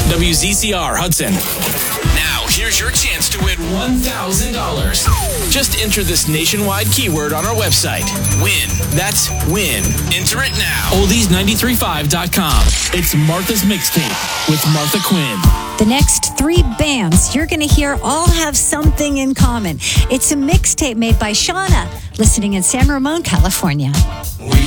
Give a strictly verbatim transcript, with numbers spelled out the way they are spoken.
W Z C R Hudson. Now, here's your chance to win one thousand dollars. Just enter this nationwide keyword on our website. Win. That's win. Enter it now. oldies nine three five dot com. It's Martha's Mixtape with Martha Quinn. The next three bands you're going to hear all have something in common. It's a mixtape made by Shauna, listening in San Ramon, California.